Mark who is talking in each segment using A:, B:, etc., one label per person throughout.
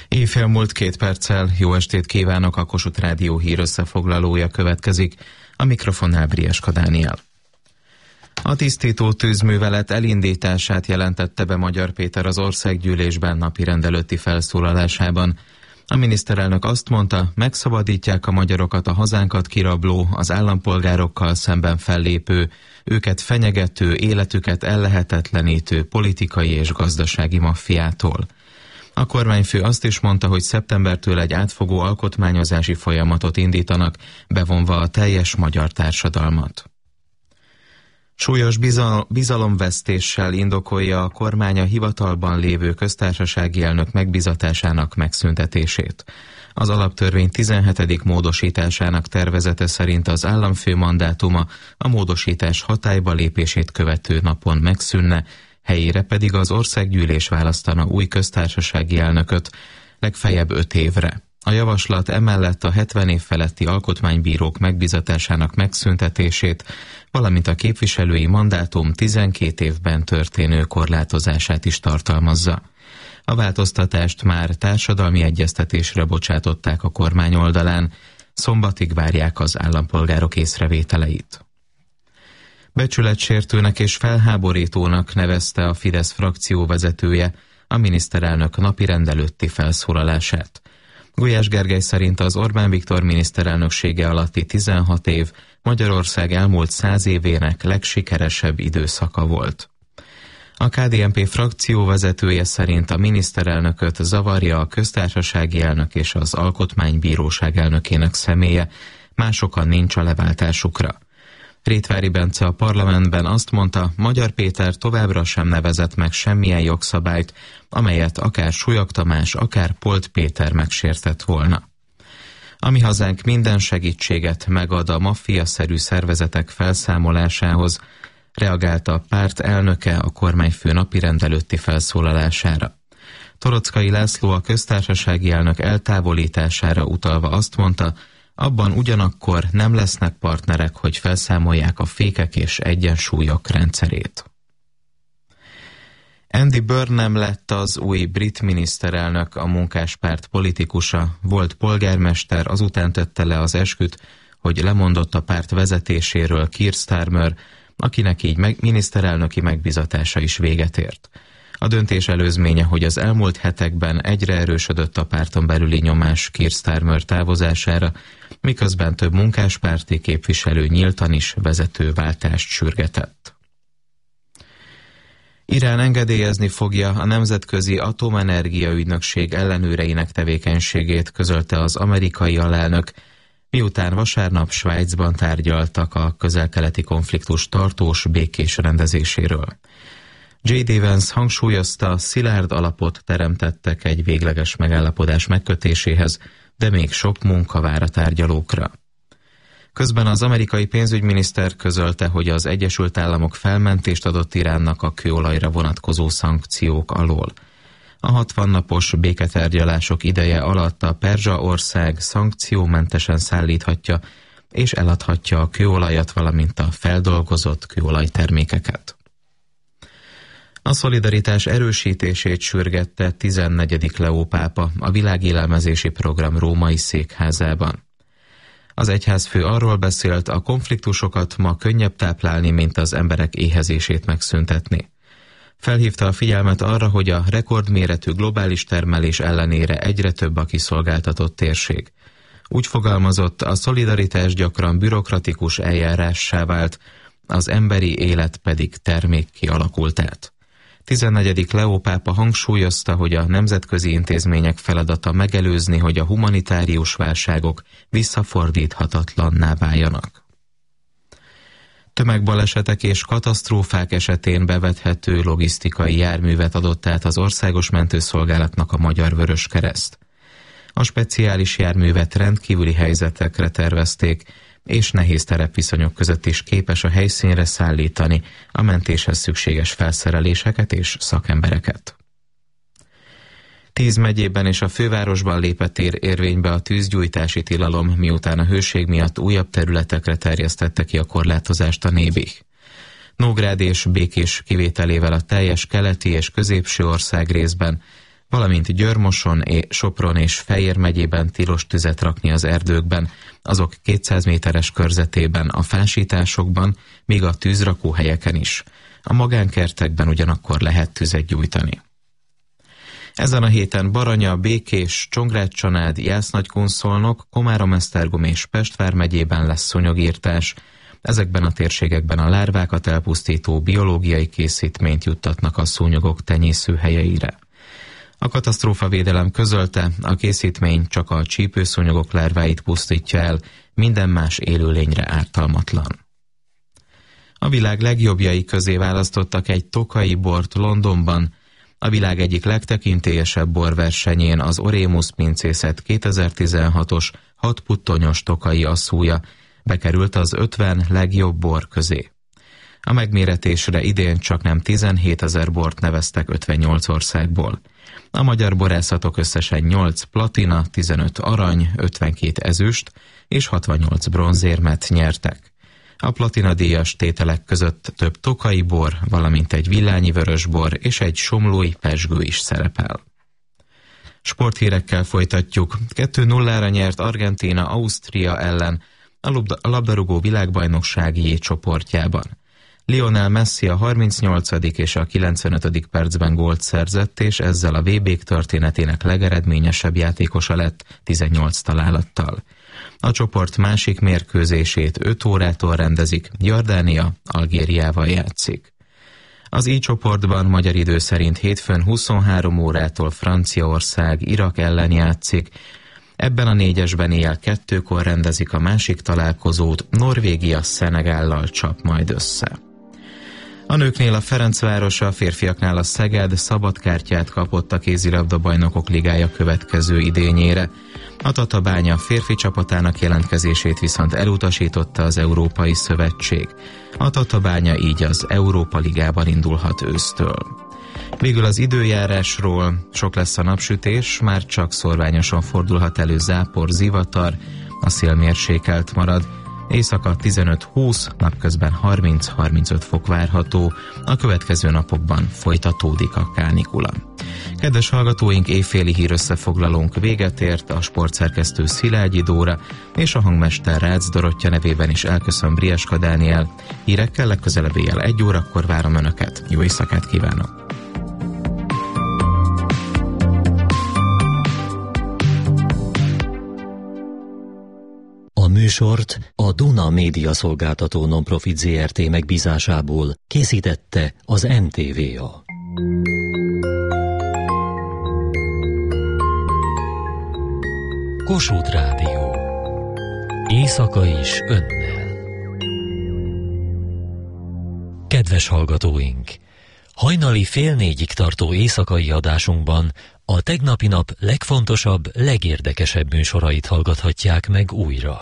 A: Éjfél múlt 2 perccel, jó estét kívánok, a Kossuth Rádió hír összefoglalója következik, a mikrofonnál Brieska Dániel. A tisztító tűzművelet elindítását jelentette be Magyar Péter az Országgyűlésben napirend előtti felszólalásában. A miniszterelnök azt mondta, megszabadítják a magyarokat a hazánkat kirabló, az állampolgárokkal szemben fellépő, őket fenyegető, életüket ellehetetlenítő politikai és gazdasági maffiától. A kormányfő azt is mondta, hogy szeptembertől egy átfogó alkotmányozási folyamatot indítanak, bevonva a teljes magyar társadalmat. Súlyos bizalomvesztéssel indokolja a kormány a hivatalban lévő köztársasági elnök megbizatásának megszüntetését. Az alaptörvény 17. módosításának tervezete szerint az államfő mandátuma a módosítás hatályba lépését követő napon megszűnne, helyére pedig az országgyűlés választana új köztársasági elnököt, legfeljebb 5 évre. A javaslat emellett a 70 év feletti alkotmánybírók megbizatásának megszüntetését, valamint a képviselői mandátum 12 évben történő korlátozását is tartalmazza. A változtatást már társadalmi egyeztetésre bocsátották a kormány oldalán, szombatig várják az állampolgárok észrevételeit. Becsületsértőnek és felháborítónak nevezte a Fidesz frakció vezetője a miniszterelnök napirend előtti felszólalását. Gulyás Gergely szerint az Orbán Viktor miniszterelnöksége alatti 16 év Magyarország elmúlt 100 évének legsikeresebb időszaka volt. A KDNP frakció vezetője szerint a miniszterelnököt zavarja a köztársasági elnök és az alkotmánybíróság elnökének személye, másokon nincs a leváltásukra. Rétvári Bence a parlamentben azt mondta, Magyar Péter továbbra sem nevezett meg semmilyen jogszabályt, amelyet akár Súlyog Tamás, akár Polt Péter megsértett volna. A mi hazánk minden segítséget megad a maffia-szerű szervezetek felszámolásához, reagált a párt elnöke a kormányfő napirend előtti felszólalására. Toroczkai László a köztársasági elnök eltávolítására utalva azt mondta, abban ugyanakkor nem lesznek partnerek, hogy felszámolják a fékek és egyensúlyok rendszerét. Andy Burnham lett az új brit miniszterelnök, a munkáspárt politikusa, volt polgármester, azután tette le az esküt, hogy lemondott a párt vezetéséről Keir Starmer, akinek így miniszterelnöki megbizatása is véget ért. A döntés előzménye, hogy az elmúlt hetekben egyre erősödött a párton belüli nyomás Keir Starmer távozására, miközben több munkáspárti képviselő nyíltan is vezetőváltást sürgetett. Irán engedélyezni fogja a Nemzetközi Atomenergia Ügynökség ellenőreinek tevékenységét, közölte az amerikai alelnök, miután vasárnap Svájcban tárgyaltak a közel-keleti konfliktus tartós, békés rendezéséről. J.D. Vance hangsúlyozta, szilárd alapot teremtettek egy végleges megállapodás megkötéséhez, de még sok munka vár a tárgyalókra. Közben az amerikai pénzügyminiszter közölte, hogy az Egyesült Államok felmentést adott Iránnak a kőolajra vonatkozó szankciók alól. A 60 napos béketárgyalások ideje alatt a Perzsa ország szankciómentesen szállíthatja és eladhatja a kőolajat, valamint a feldolgozott kőolajtermékeket. A szolidaritás erősítését sürgette 14. Leó pápa a Világélelmezési Program római székházában. Az egyházfő arról beszélt, a konfliktusokat ma könnyebb táplálni, mint az emberek éhezését megszüntetni. Felhívta a figyelmet arra, hogy a rekordméretű globális termelés ellenére egyre több a kiszolgáltatott térség. Úgy fogalmazott, a szolidaritás gyakran bürokratikus eljárássá vált, az emberi élet pedig termékké alakult át. 14. Leó pápa hangsúlyozta, hogy a nemzetközi intézmények feladata megelőzni, hogy a humanitárius válságok visszafordíthatatlanná váljanak. Tömegbalesetek és katasztrófák esetén bevethető logisztikai járművet adott át az Országos Mentőszolgálatnak a Magyar Vöröskereszt. A speciális járművet rendkívüli helyzetekre tervezték, és nehéz terepviszonyok között is képes a helyszínre szállítani a mentéshez szükséges felszereléseket és szakembereket. 10 megyében és a fővárosban lépett érvénybe a tűzgyújtási tilalom, miután a hőség miatt újabb területekre terjesztette ki a korlátozást a Nébih. Nógrád és Békés kivételével a teljes keleti és középső ország részben, valamint Győr-Moson, Sopron és Fejér megyében tilos tüzet rakni az erdőkben, azok 200 méteres körzetében, a fásításokban, míg a tűzrakóhelyeken is. A magánkertekben ugyanakkor lehet tüzet gyújtani. Ezen a héten Baranya, Békés, Csongrád-Csanád, Jász-Nagykun-Szolnok, Komárom-Esztergom és Pest vármegyében lesz szúnyogírtás. Ezekben a térségekben a lárvákat elpusztító biológiai készítményt juttatnak a szúnyogok tenyészőhelyeire. A katasztrófavédelem közölte, a készítmény csak a csípőszúnyogok lárváit pusztítja el, minden más élőlényre ártalmatlan. A világ legjobbjai közé választottak egy tokai bort Londonban. A világ egyik legtekintélyesebb borversenyén az Orémus Pincészet 2016-os 6 puttonyos tokai asszúja bekerült az 50 legjobb bor közé. A megméretésre idén csaknem 17 000 bort neveztek 58 országból. A magyar borászatok összesen 8 platina, 15 arany, 52 ezüst és 68 bronzérmet nyertek. A platinadíjas tételek között több tokai bor, valamint egy villányi vörösbor és egy somlói pezsgő is szerepel. Sporthírekkel folytatjuk. 2-0-ra nyert Argentína Ausztria ellen a labdarúgó világbajnokság J csoportjában. Lionel Messi a 38. és a 95. percben gólt szerzett, és ezzel a VB-k történetének legeredményesebb játékosa lett 18 találattal. A csoport másik mérkőzését 5 órától rendezik, Jordánia Algériával játszik. Az I csoportban magyar idő szerint hétfőn 23 órától Franciaország Irak ellen játszik. Ebben a 4-esben éjjel 2-kor rendezik a másik találkozót, Norvégia Szenegállal csap majd össze. A nőknél a Ferencváros, a férfiaknál a Szeged szabadkártyát kapott a kézilabda-bajnokok ligája következő idényére. A Tatabánya férfi csapatának jelentkezését viszont elutasította az Európai Szövetség. A Tatabánya így az Európa Ligában indulhat ősztől. Végül az időjárásról: sok lesz a napsütés, már csak szorványosan fordulhat elő zápor, zivatar, a szél mérsékelt marad, éjszaka 15-20, napközben 30-35 fok várható, a következő napokban folytatódik a kánikula. Kedves hallgatóink, éjféli hírösszefoglalónk véget ért, a sportszerkesztő Szilágyi Dóra és a hangmester Rácz Dorottya nevében is elköszön Brieska Dániel. Hírekkel legközelebb éjjel 1 órakor várom Önöket. Jó éjszakát kívánok!
B: A műsort a Duna Média Szolgáltató Nonprofit Zrt. Megbízásából készítette az NTVA. Kossuth Rádió. Éjszaka is önnel. Kedves hallgatóink! Hajnali 3:30-ig tartó éjszakai adásunkban a tegnapi nap legfontosabb, legérdekesebb műsorait hallgathatják meg újra.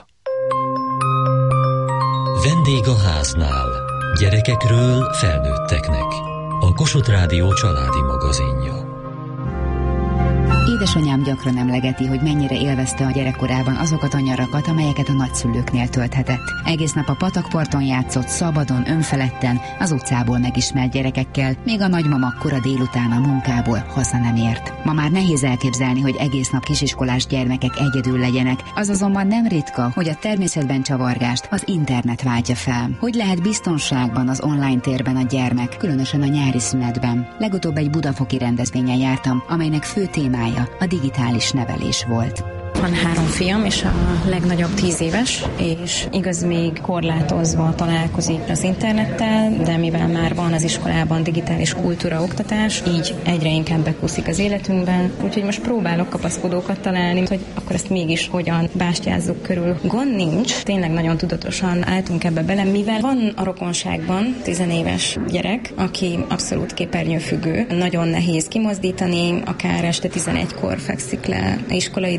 B: Vendég a háznál. Gyerekekről felnőtteknek. A Kossuth Rádió családi magazinja.
C: Édesanyám gyakran emlegeti, hogy mennyire élvezte a gyerekkorában azokat a nyarakat, amelyeket a nagyszülőknél tölthetett. Egész nap a patakparton játszott, szabadon, önfeledten, az utcából megismert gyerekekkel, még a nagymama kora délután a munkából haza nem ért. Ma már nehéz elképzelni, hogy egész nap kisiskolás gyermekek egyedül legyenek, az azonban nem ritka, hogy a természetben csavargást az internet váltja fel. Hogy lehet biztonságban az online térben a gyermek, különösen a nyári szünetben? Legutóbb egy budafoki rendezvényen jártam, amelynek fő témája a digitális nevelés volt.
D: Van 3 fiam, és a legnagyobb 10 éves, és igaz, még korlátozva találkozik az internettel, de mivel már van az iskolában digitális kultúra oktatás, így egyre inkább bekúszik az életünkben, úgyhogy most próbálok kapaszkodókat találni, hogy akkor ezt mégis hogyan bástyázzuk körül. Gond nincs, tényleg nagyon tudatosan álltunk ebbe bele, mivel van a rokonságban 10 éves gyerek, aki abszolút képernyőfüggő, nagyon nehéz kimozdítani, akár este 11-kor fekszik le iskolaidőben,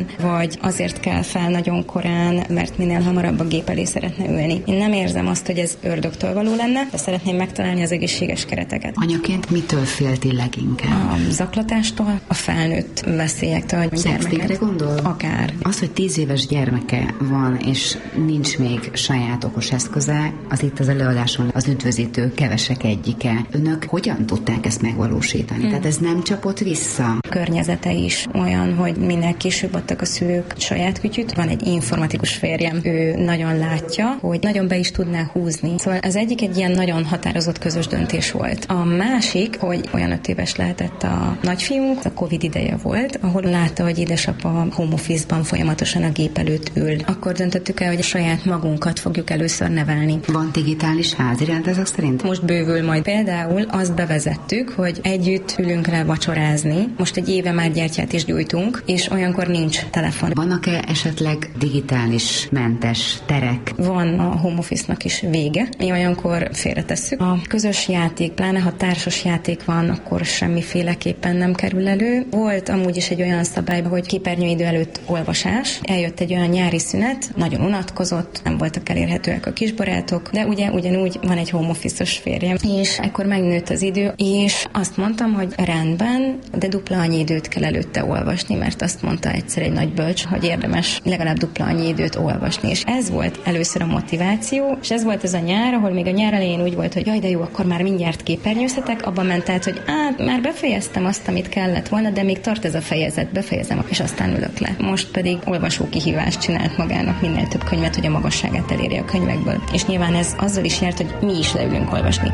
D: van, vagy azért kell fel nagyon korán, mert minél hamarabb a gép elé szeretne ülni. Én nem érzem azt, hogy ez ördögtől való lenne, de szeretném megtalálni az egészséges kereteket.
C: Anyaként mitől félti leginkább?
D: A zaklatástól, a felnőtt veszélyektől.
C: Szextingre gondol?
D: Akár.
C: Az, hogy 10 éves gyermeke van, és nincs még saját okos eszköze, az itt az előadáson az üdvözítő kevesek egyike. Önök hogyan tudták ezt megvalósítani? Tehát ez nem csapott vissza?
D: A környezete is olyan, hogy minél később adtak a szülők saját kütyüt. Van egy informatikus férjem, ő nagyon látja, hogy nagyon be is tudná húzni. Szóval az egyik egy ilyen nagyon határozott közös döntés volt. A másik, hogy olyan 5 éves lehetett a nagyfiunk, a Covid ideje volt, ahol látta, hogy édesapa home office-ban folyamatosan a gép előtt ül. Akkor döntöttük el, hogy a saját magunkat fogjuk először nevelni.
C: Van digitális házirend ezek szerint?
D: Most bővül majd. Például azt bevezettük, hogy együtt ülünk le vacsorázni. Most egy éve már gyertyát is gyújtunk, és olyankor nincs telefon.
C: Vannak-e esetleg digitális mentes terek?
D: Van a home office-nak is vége. Mi olyankor félretesszük. A közös játék, pláne ha társas játék van, akkor semmiféleképpen nem kerül elő. Volt amúgy is egy olyan szabály, hogy képernyőidő előtt olvasás. Eljött egy olyan nyári szünet, nagyon unatkozott, nem voltak elérhetőek a kisbarátok, de ugye ugyanúgy van egy home office-os férjem. És ekkor megnőtt az idő, és azt mondtam, hogy rendben, de dupla annyi időt kell előtte olvasni, mert azt mondta egyszer egy nagy bölcs, hogy érdemes legalább dupla annyi időt olvasni. És ez volt először a motiváció, és ez volt az a nyár, ahol még a nyár elején úgy volt, hogy jaj, de jó, akkor már mindjárt képernyőzhetek, abban ment át, hogy már befejeztem azt, amit kellett volna, de még tart ez a fejezet, befejezem, és aztán ülök le. Most pedig olvasó kihívást csinált magának, minél több könyvet, hogy a magasságát elérje a könyvekből. És nyilván ez azzal is járt, hogy mi is leülünk olvasni.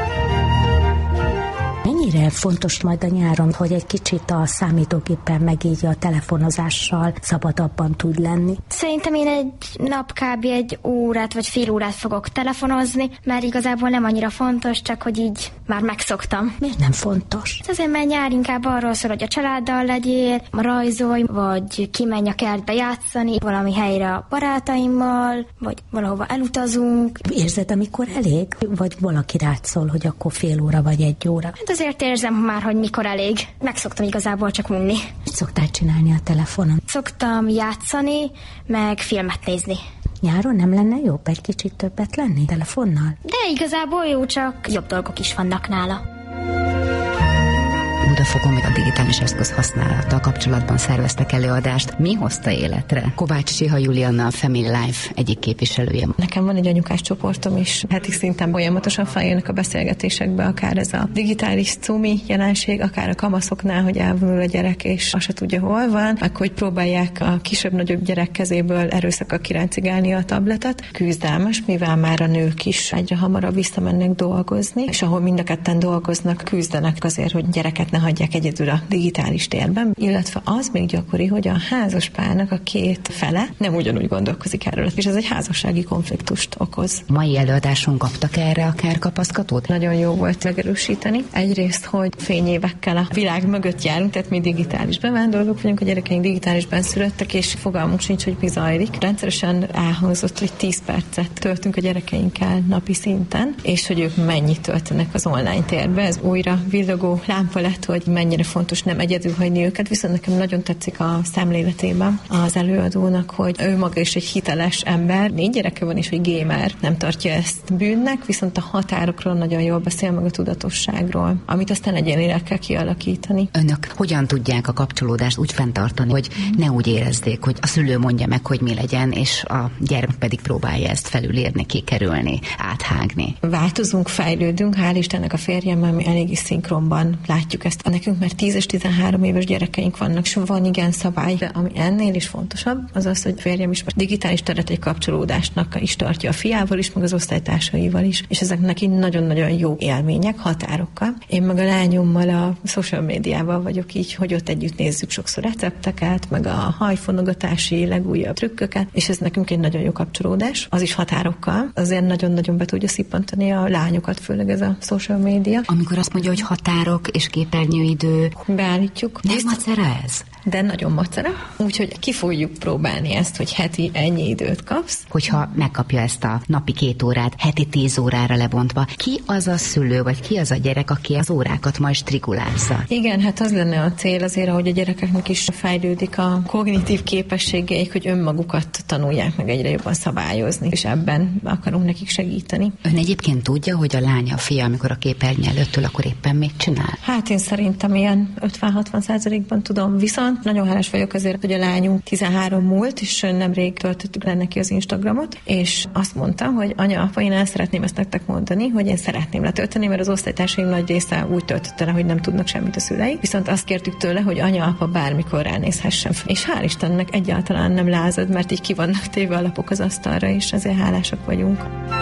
E: Mennyire fontos majd a nyáron, hogy egy kicsit a számítógépen meg így a telefonozással szabadabban tud lenni?
F: Szerintem én egy nap kb. Egy órát vagy fél órát fogok telefonozni, mert igazából nem annyira fontos, csak hogy így már megszoktam.
E: Miért nem fontos?
F: Azért, mert nyár inkább arról szól, hogy a családdal legyél, rajzolj, vagy kimenj a kertbe játszani, valami helyre a barátaimmal, vagy valahova elutazunk.
E: Érzed, amikor elég? Vagy valaki rád szól, hogy akkor fél óra vagy egy óra?
F: Hát azért érzem már, hogy mikor elég. Megszoktam igazából csak unni.
E: Mit szoktál csinálni a telefonon?
F: Szoktam játszani, meg filmet nézni.
E: Nyáron nem lenne jobb egy kicsit többet lenni telefonnal?
F: De igazából jó, csak jobb dolgok is vannak nála.
C: Budafokon a digitális eszköz használattal kapcsolatban szerveztek előadást. Mi hozta életre? Kovács Csiha Julianna, a Family Life egyik képviselője.
G: Nekem van egy anyukás csoportom is. Heti szinten folyamatosan feljönnek a beszélgetésekbe, akár ez a digitális cumi jelenség, akár a kamaszoknál, hogy elvonul a gyerek, és azt se tudja, hol van, meg hogy próbálják a kisebb-nagyobb gyerek kezéből erőszakkal kiráncigálni a tabletet. Küzdelmes, mivel már a nők is egyre hamarabb visszamennek dolgozni, és ahol mind a ketten dolgoznak, küzdenek azért, hogy gyereket ne hagyják egyedül a digitális térben, illetve az még gyakori, hogy a házaspárnak a két fele nem ugyanúgy gondolkozik erről, és ez egy házassági konfliktust okoz.
C: Mai előadáson kaptak erre akár kapaszkodót?
G: Nagyon jó volt megerősíteni. Egyrészt, hogy fényévekkel a világ mögött járunk, tehát mi digitális bevándorlók vagyunk, a gyerekeink digitálisban születtek, és fogalmunk sincs, hogy mi zajlik. Rendszeresen elhangzott, hogy 10 percet töltünk a gyerekeinkkel napi szinten, és hogy ők mennyit töltenek az online térbe. Ez újra villogó lámpa lett, hogy mennyire fontos nem egyedül hagyni őket, viszont nekem nagyon tetszik a szemléletében az előadónak, hogy ő maga is egy hiteles ember, 4 gyereke van, és hogy gamer, nem tartja ezt bűnnek, viszont a határokról nagyon jól beszél, meg a tudatosságról, amit aztán egyénileg kell kialakítani.
C: Önök hogyan tudják a kapcsolódást úgy fenntartani, hogy ne úgy érezzék, hogy a szülő mondja meg, hogy mi legyen, és a gyermek pedig próbálja ezt felülírni, kikerülni, áthágni?
G: Változunk, fejlődünk, hál' Istennek a férjemmel mi eléggé szinkronban látjuk ezt. Nekünk már 10 és 13 éves gyerekeink vannak, és van igen szabály, de ami ennél is fontosabb, az az, hogy férjem is digitális teret egy kapcsolódásnak is tartja a fiával is, meg az osztálytársaival is, és ezek neki nagyon-nagyon jó élmények, határokkal. Én meg a lányommal a social médiával vagyok így, hogy ott együtt nézzük sokszor recepteket, meg a hajfonogatási legújabb trükköket, és ez nekünk egy nagyon jó kapcsolódás, az is határokkal. Azért nagyon-nagyon be tudja szippantani a lányokat, főleg ez a social média.
C: Amikor azt mondja, hogy határok és képernyőidő,
G: beállítjuk.
C: nem macera ez?
G: de nagyon macera, úgyhogy ki fogjuk próbálni ezt, hogy heti ennyi időt kapsz.
C: Hogyha megkapja ezt a napi 2 órát, heti 10 órára lebontva, ki az a szülő, vagy ki az a gyerek, aki az órákat majd strigulázza?
G: Igen, hát az lenne a cél azért, hogy a gyerekeknek is fejlődik a kognitív képességeik, hogy önmagukat tanulják meg egyre jobban szabályozni, és ebben akarunk nekik segíteni.
C: Ön egyébként tudja, hogy a lánya, a fia, amikor a képernyő előtt ül, akkor éppen mit csinál?
G: Hát én szerintem ilyen 50-60%-ban tudom, viszont nagyon hálás vagyok azért, hogy a lányunk 13 múlt, és nemrég töltöttük le neki az Instagramot, és azt mondta, hogy anya, apa, én el szeretném ezt nektek mondani, hogy én szeretném letölteni, mert az osztálytársaim nagy része úgy töltötte le, hogy nem tudnak semmit a szülei. Viszont azt kértük tőle, hogy anya, apa bármikor ránézhessen. És hál' Istennek egyáltalán nem lázad, mert így ki vannak téve a lapok az asztalra, és ezért hálásak vagyunk.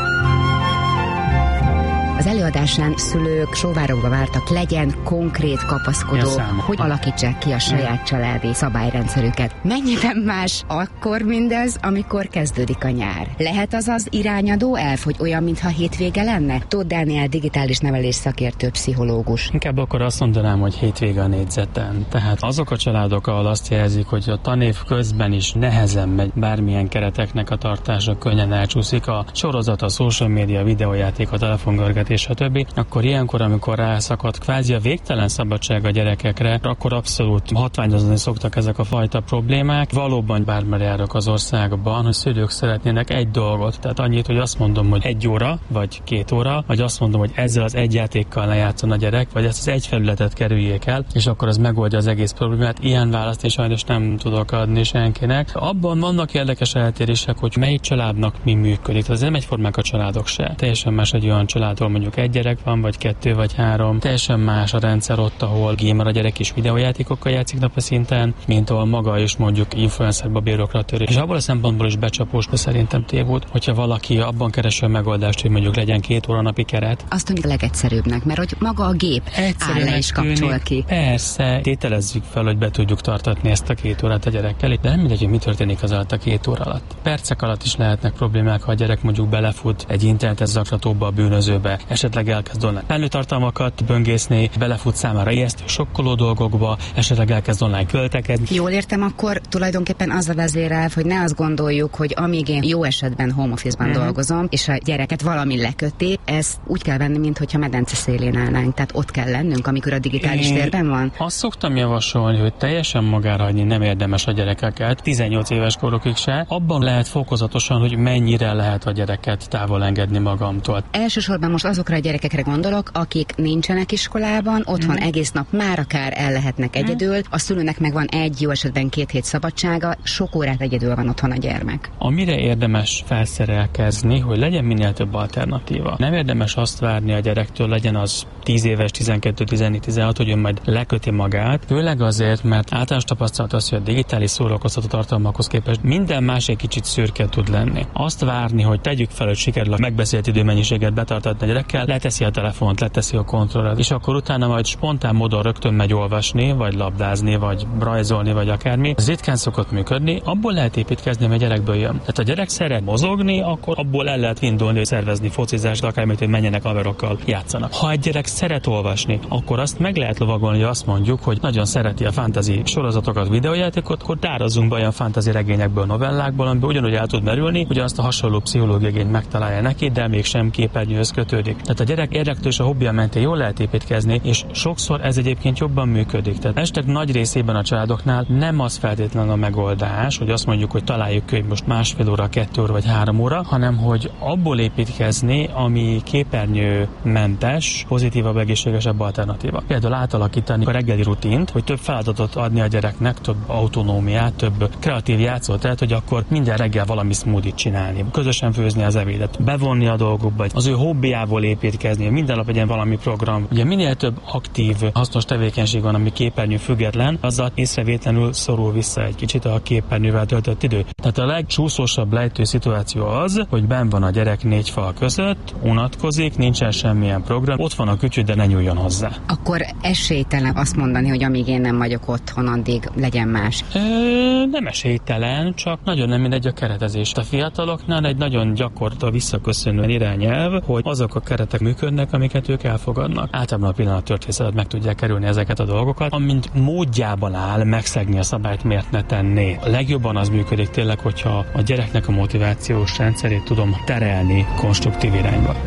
C: Az előadásán szülők sóvárogva vártak, legyen konkrét kapaszkodó, hogy alakítsák ki a saját családi szabályrendszerüket. Mennyiben más akkor mindez, amikor kezdődik a nyár? Lehet az az irányadó elv, hogy olyan, mintha hétvége lenne? Tóth Dániel, digitális nevelés szakértő, pszichológus.
H: Inkább akkor azt mondanám, hogy hétvége a négyzeten. Tehát azok a családok, ahol azt jelzik, hogy a tanév közben is nehezen megy bármilyen kereteknek a tartása, könnyen elcsúszik a sorozat, a social media, a videójáték, a telefongörgetés, stb. Akkor ilyenkor, amikor rászakad kvázi a végtelen szabadság a gyerekekre, akkor abszolút hatványozni szoktak ezek a fajta problémák. Valóban bármere járok az országban, hogy szülők szeretnének egy dolgot, tehát annyit, hogy azt mondom, hogy 1 óra, vagy 2 óra, vagy azt mondom, hogy ezzel az egy játékkal lejátszon a gyerek, vagy ezt az egy felületet kerüljék el, és akkor az megoldja az egész problémát. Ilyen választ én sajnos nem tudok adni senkinek. Abban vannak érdekes eltérések, hogy melyik családnak mi működik. Tehát ez nem egyformák a családok se. Teljesen más egy olyan családról, mondjuk 1 gyerek van, vagy 2 vagy 3. Teljesen más a rendszer ott, ahol gamer a gyerek is videójátékokkal játszik napi szinten, mint ahol maga is mondjuk influencerba bérokra törő. És abból a szempontból is becsapós, szerintem tévút, hogyha valaki abban keresi a megoldást, hogy mondjuk legyen 2 óra napi keret.
C: Azt tűnik a legegyszerűbbnek, mert hogy maga a gép áll le és kapcsol ki.
H: Persze, tételezzük fel, hogy be tudjuk tartatni ezt a 2 órát a gyerekkel, de nem mindegy, hogy mi történik az alatt a 2 óra alatt. Percek alatt is lehetnek problémák, ha a gyerek mondjuk belefut egy internetes zaklatóba, a bűnözőbe, esetleg elkezd online felnőttartalmakat böngészni, belefut számára ijesztő, sokkoló dolgokba, esetleg elkezd online költekedni.
C: Jól értem, akkor tulajdonképpen az a vezérelv, hogy ne azt gondoljuk, hogy amíg én jó esetben home office-ban dolgozom, és a gyereket valami leköti, ezt úgy kell venni, mintha medence szélén állnánk. Tehát ott kell lennünk, amikor a digitális térben van.
H: Azt szoktam javasolni, hogy teljesen magára hagyni nem érdemes a gyerekeket, 18 éves korukig se. Abban lehet fokozatosan, hogy mennyire lehet a gyereket távol engedni magamtól.
C: Elsősorban most azokra a gyerekekre gondolok, akik nincsenek iskolában, otthon egész nap már akár el lehetnek egyedül, a szülőnek meg van 1, jó esetben 2 hét szabadsága, sok órát egyedül van otthon a gyermek.
H: Amire érdemes felszerelkezni, hogy legyen minél több alternatíva. Nem érdemes azt várni a gyerektől, legyen az 10 éves, 12, 14, 16, hogy ő majd leköti magát, főleg azért, mert általános tapasztalat az, hogy a digitális szórakoztató tartalmakhoz képest minden más egy kicsit szürke tud lenni. Azt várni, hogy tegyük fel, hogy sikerül a megbeszélt időmennyiséget betartatni a gyerekkel, leteszi a telefont, leteszi a kontrollat, és akkor utána majd spontán módon rögtön megy olvasni, vagy labdázni, vagy rajzolni, vagy akármi. Ez ritkán szokott működni, abból lehet építkezni, mert gyerekből jön. Tehát a gyerek szeret mozogni, akkor abból el lehet indulni, hogy szervezni focizást, akármit, hogy menjenek haverokkal játszanak. Ha egy gyerek szeret olvasni, akkor azt meg lehet lovagolni, hogy azt mondjuk, hogy nagyon szereti a fantasy sorozatokat, videójátékot, akkor tárazzunk be olyan fantasy regényekből, novellákból, amiben ugyanúgy el tud merülni, hogy azt a hasonló pszichológiai igényt megtalálja neki, de mégsem képernyőhöz kötődik. Tehát a gyerek érdeklő és a hobbija mentén jól lehet építkezni, és sokszor ez egyébként jobban működik. Tehát estek nagy részében a családoknál nem az feltétlenül a megoldás, hogy azt mondjuk, hogy találjuk ki, hogy most 1,5 óra, 2 óra vagy 3 óra, hanem hogy abból építkezni, ami képernyőmentes, pozitívabb, egészségesebb alternatíva. Például átalakítani a reggeli rutint, hogy több feladatot adni a gyereknek, több autonómiát, több kreatív játszóteret, hogy akkor minden reggel valami smoothie-t csinálni, közösen főzni az ebédet, bevonni a dolgokba, az ő hobbiából építkezni, minden nap legyen valami program. Ugye minél több aktív, hasznos tevékenység van, ami képernyő független, azzal észrevétlenül szorul vissza egy kicsit a képernyővel töltött idő. Tehát a legcsúszósabb lejtő szituáció az, hogy benn van a gyerek 4 fal között, unatkozik, nincsen semmilyen program, ott van a kütyű, de ne nyúljon hozzá.
C: Akkor esélytelen azt mondani, hogy amíg én nem vagyok otthon, addig legyen más.
H: Nem esélytelen, csak nagyon nem mindegy a keretezés. A fiataloknál egy nagyon gyakorta visszaköszönő irányelv, hogy azok a keretek működnek, amiket ők elfogadnak. Általában a pillanat történet meg tudják kerülni ezeket a dolgokat, amint módjában áll megszegni a szabályt, miért ne tenné. A legjobban az működik tényleg, hogyha a gyereknek a motivációs rendszerét tudom terelni konstruktív irányba.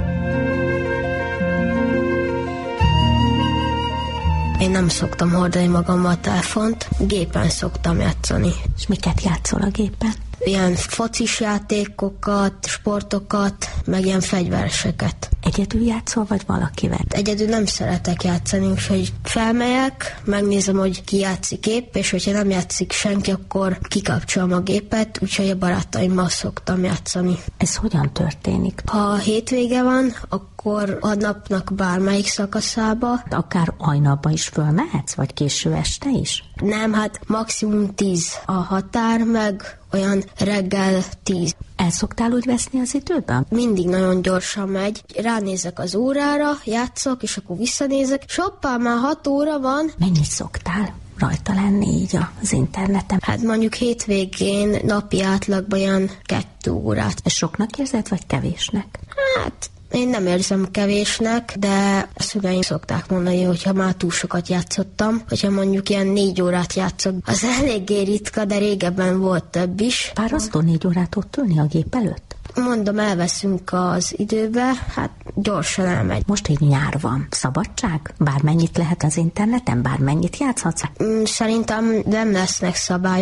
I: Én nem szoktam hordani magammal a telefont, gépen szoktam játszani.
E: És miket játszol a gépen?
I: Ilyen focis játékokat, sportokat, meg ilyen fegyvereseket.
E: Egyedül játszol, vagy valakivel?
I: Egyedül nem szeretek játszani, úgyhogy felmegyek, megnézem, hogy ki játszik épp, és hogyha nem játszik senki, akkor kikapcsolom a gépet, úgyhogy a barátaimmal szoktam játszani.
E: Ez hogyan történik?
I: Ha hétvége van, akkor a napnak bármelyik szakaszába.
E: Akár hajnalba is fölmehetsz, vagy késő este is?
I: Nem, hát maximum 10 a határ, meg olyan reggel 10.
E: El szoktál úgy veszni az időben?
I: Mindig nagyon gyorsan megy. Ránézek az órára, játszok, és akkor visszanézek. És hoppá, már 6 óra van.
E: Mennyit szoktál rajta lenni így az interneten?
I: Hát mondjuk hétvégén napi átlagban olyan 2 órát.
E: Ez soknak érzed, vagy kevésnek?
I: Hát én nem érzem kevésnek, de a szüleim szokták mondani, hogyha már túl sokat játszottam, hogyha mondjuk ilyen 4 órát játszok, az eléggé ritka, de régebben volt több is.
E: Fárasztó 4 órát ott ülni a gép előtt?
I: Mondom, elveszünk az időbe, hát gyorsan elmegy.
E: Most így nyár van. Szabadság? Bármennyit lehet az interneten? Bármennyit játszhatsz?
I: Szerintem nem lesznek szabályok.